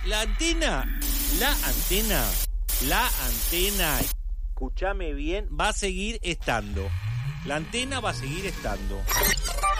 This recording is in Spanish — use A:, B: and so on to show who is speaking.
A: la antena, escúchame bien, va a seguir estando. La antena va a seguir estando.